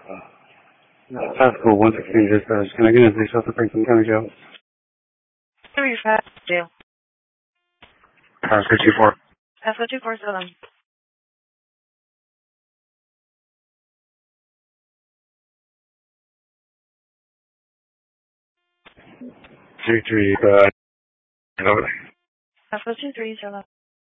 Pascal 116 dispatch. Can I get into the shelter Franklin County Jail? 35 jail. Pascal 24. Pascal 247. G3, over there. Pascal 230.